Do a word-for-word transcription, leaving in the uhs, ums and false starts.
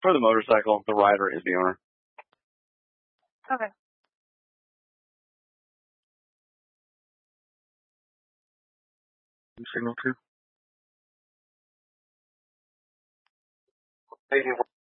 For the motorcycle, the rider is the owner. Okay. Signal two. Thank you.